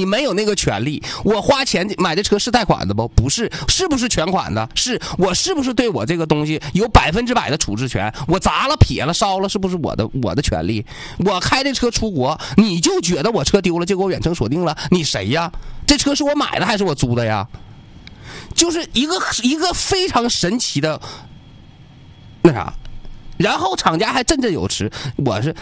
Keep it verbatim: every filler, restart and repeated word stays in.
你没有那个权利。我花钱买的车是贷款的不？不是，是不是全款的？是。我是不是对我这个东西有百分之百的处置权？我砸了、撇了、烧了，是不是我的我的权利？我开这车出国，你就觉得我车丢了就给我远程锁定了？你谁呀？这车是我买的还是我租的呀？就是一个一个非常神奇的那啥。然后厂家还振振有词，我是